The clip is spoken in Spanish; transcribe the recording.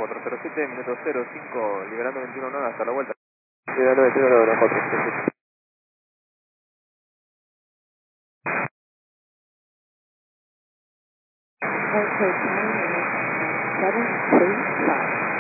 407, minuto 05, liberando 21.9 hasta la vuelta. Liberando 21.9, 407. Okay, time is 7:35.